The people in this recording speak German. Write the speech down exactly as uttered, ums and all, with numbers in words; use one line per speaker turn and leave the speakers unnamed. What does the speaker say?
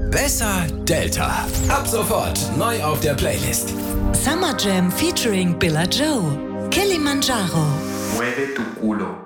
Besser Delta. Ab sofort neu auf der Playlist.
Summer Jam featuring Billa Joe. Kilimanjaro.
Mueve tu culo.